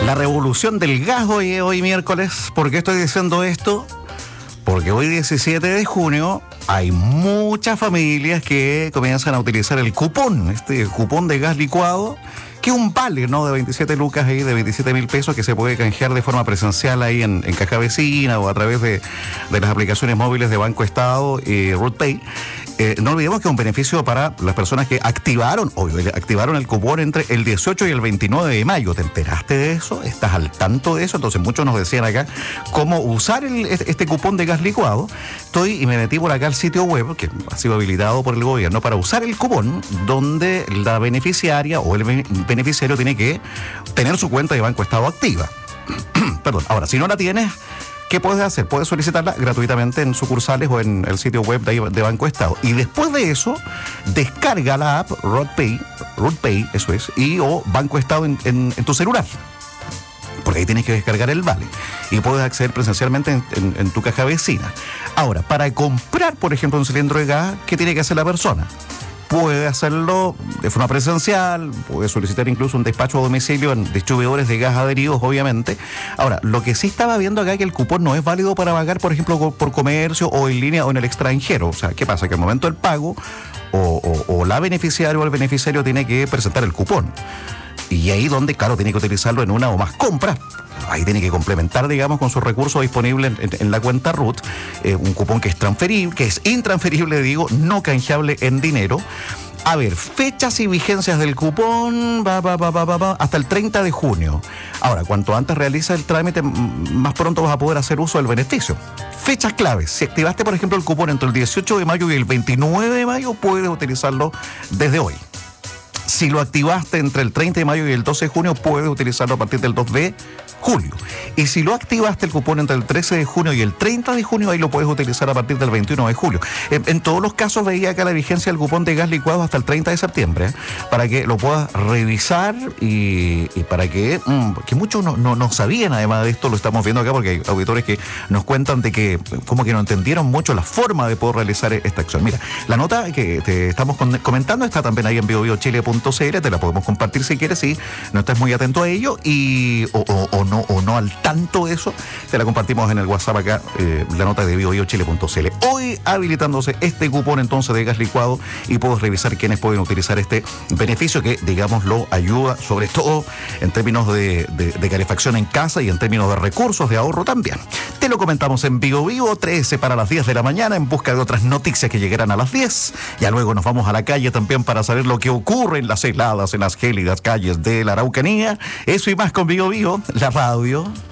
La revolución del gas hoy miércoles. ¿Por qué estoy diciendo esto? Porque hoy 17 de junio hay muchas familias que comienzan a utilizar el cupón, este cupón de gas licuado, que es un vale, ¿no? De 27 lucas ahí, de 27.000 pesos, que se puede canjear de forma presencial ahí en Caja Vecina o a través de las aplicaciones móviles de Banco Estado y RootPay. No olvidemos que es un beneficio para las personas que activaron el cupón entre el 18 y el 29 de mayo. ¿Te enteraste de eso? ¿Estás al tanto de eso? Entonces muchos nos decían acá cómo usar este cupón de gas licuado. Y me metí por acá al sitio web, que ha sido habilitado por el gobierno, para usar el cupón, donde la beneficiaria o el beneficiario tiene que tener su cuenta de Banco Estado activa. Perdón. Ahora, si no la tienes, ¿qué puedes hacer? Puedes solicitarla gratuitamente en sucursales o en el sitio web de Banco Estado. Y después de eso, descarga la app RootPay, eso es, o Banco Estado en tu celular. Porque ahí tienes que descargar el vale. Y puedes acceder presencialmente en tu caja vecina. Ahora, para comprar, por ejemplo, un cilindro de gas, ¿qué tiene que hacer la persona? Puede hacerlo de forma presencial, puede solicitar incluso un despacho a domicilio en distribuidores de gas adheridos, obviamente. Ahora, lo que sí estaba viendo acá es que el cupón no es válido para pagar, por ejemplo, por comercio o en línea o en el extranjero. O sea, ¿qué pasa? Que al momento del pago, o la beneficiaria o el beneficiario tiene que presentar el cupón. Y ahí donde, claro, tiene que utilizarlo en una o más compras. Ahí tiene que complementar, digamos, con sus recursos disponibles en la cuenta RUT, un cupón que es intransferible, digo, no canjeable en dinero. A ver, fechas y vigencias del cupón, hasta el 30 de junio. Ahora, cuanto antes realizas el trámite, más pronto vas a poder hacer uso del beneficio. Fechas claves. Si activaste, por ejemplo, el cupón entre el 18 de mayo y el 29 de mayo, puedes utilizarlo desde hoy. Si lo activaste entre el 30 de mayo y el 12 de junio, puedes utilizarlo a partir del 2 de julio. Y si lo activaste el cupón entre el 13 de junio y el 30 de junio, ahí lo puedes utilizar a partir del 21 de julio. En todos los casos veía acá la vigencia del cupón de gas licuado hasta el 30 de septiembre, para que lo puedas revisar y para que muchos no sabían, además de esto, lo estamos viendo acá porque hay auditores que nos cuentan de que como que no entendieron mucho la forma de poder realizar esta acción. Mira, la nota que te estamos comentando está también ahí en biobiochile.cl, te la podemos compartir si quieres, si no estás muy atento a ello o no al tanto de eso, te la compartimos en el WhatsApp acá, la nota de biobiochile.cl. Hoy habilitándose este cupón entonces de gas licuado y puedes revisar quiénes pueden utilizar este beneficio que, digamos, lo ayuda sobre todo en términos de calefacción en casa y en términos de recursos de ahorro también. Te lo comentamos en Bio 13 para las 10 de la mañana en busca de otras noticias que llegarán a las 10. Ya luego nos vamos a la calle también para saber lo que ocurre en las heladas, en las gélidas calles de la Araucanía. Eso y más con Bio, la radio